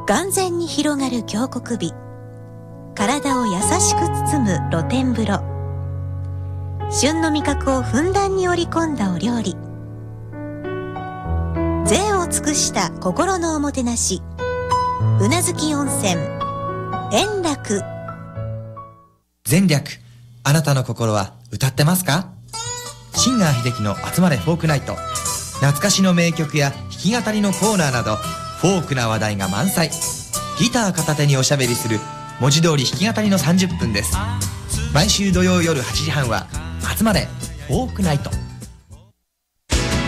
眼前に広がる峡谷美、体を優しく包む露天風呂、旬の味覚をふんだんに織り込んだお料理、贅を尽くした心のおもてなし、うなずき温泉円楽。 前略、あなたの心は歌ってますか？シンガー秀樹の集まれフォークナイト。懐かしの名曲や弾き語りのコーナーなどフォークな話題が満載。ギター片手におしゃべりする文字通り弾き語りの30分です。毎週土曜夜8時半は集まれフォークナイト。